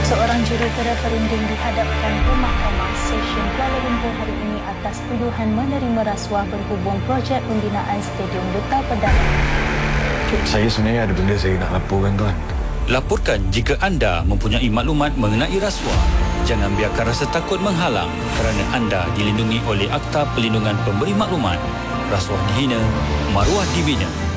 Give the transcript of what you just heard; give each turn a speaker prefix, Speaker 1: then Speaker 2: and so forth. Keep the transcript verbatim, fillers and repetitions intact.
Speaker 1: Seorang jurutera perunding dihadapkan ke Mahkamah Session Kuala Lumpur hari ini atas tuduhan menerima rasuah berhubung projek pembinaan Stadium Duta Perdana.
Speaker 2: Saya sebenarnya ada benda saya nak laporkan, tuan.
Speaker 3: Laporkan jika anda mempunyai maklumat mengenai rasuah. Jangan biarkan rasa takut menghalang kerana anda dilindungi oleh Akta Perlindungan Pemberi Maklumat. Rasuah dihina, maruah dibina.